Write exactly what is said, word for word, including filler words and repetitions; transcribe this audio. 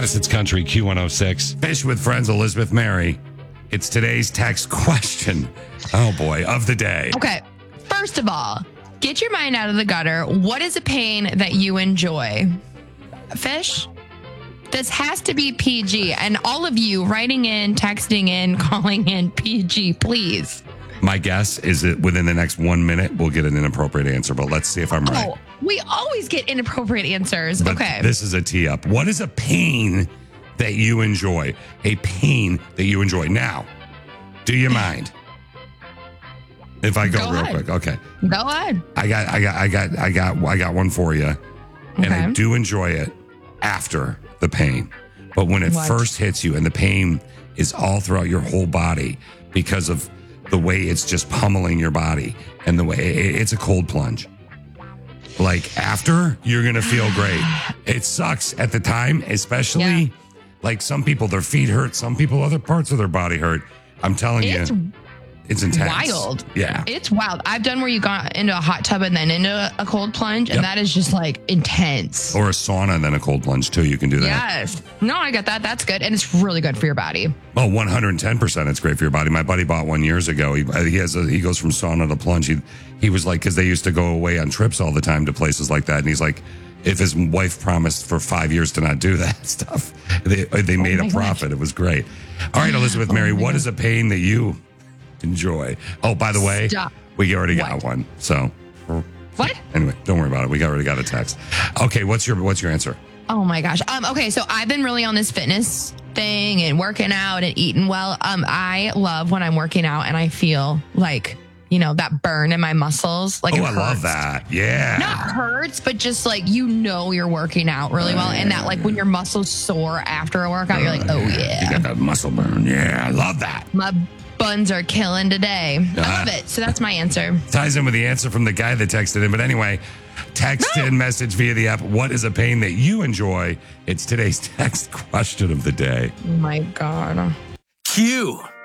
Travis, it's Country Q one oh six. Fish with Friends, Elizabeth Mary. It's today's text question. Oh boy, of the day. Okay. First of all, get your mind out of the gutter. What is a pain that you enjoy? Fish? This has to be P G. And all of you writing in, texting in, calling in P G, please. My guess is that within the next one minute, we'll get an inappropriate answer, but let's see if I'm right. Oh, we always get inappropriate answers. But okay. This is a tee up. What is a pain that you enjoy? A pain that you enjoy. Now, do you mind? If I go, Go real ahead. quick. Okay. Go ahead. I got I got I got I got I got one for you. And Okay. I do enjoy it after the pain. But when it What? first hits you and the pain is all throughout your whole body because of the way it's just pummeling your body and the way it, it's a cold plunge. Like after, you're going to feel great. It sucks at the time, especially Yeah. like some people, their feet hurt. Some people, other parts of their body hurt. I'm telling It's you, it's intense. wild. Yeah. It's wild. I've done where you got into a hot tub and then into a cold plunge, and Yep. that is just like intense. Or a sauna and then a cold plunge too. You can do that. Yes. No, I get that. That's good. And it's really good for your body. Oh, one hundred ten percent. It's great for your body. My buddy bought one years ago. He, he has a, he goes from sauna to plunge. He, he was like, because they used to go away on trips all the time to places like that. And he's like, if his wife promised for five years to not do that stuff, they, they made my a gosh. profit. It was great. All right, Elizabeth Mary, what is a pain that you enjoy? Oh, by the way, Stop. we already What? got one. So What? anyway, don't worry about it. We already got a text. Okay, what's your what's your answer? Oh my gosh. Um, okay, so I've been really on this fitness thing and working out and eating well. Um, I love when I'm working out and I feel like, you know, that burn in my muscles. Like Oh, it I love hurts. that. Yeah. Not hurts, but just like you know you're working out really well. And that like when your muscles sore after a workout, you're like, oh You yeah. got that muscle burn. Yeah, I love that. My buns are killing today. I Ah. love it. So that's my answer. Ties in with the answer from the guy that texted in. But anyway, text in, message via the app. What is a pain that you enjoy? It's today's text question of the day. Oh my God. Q.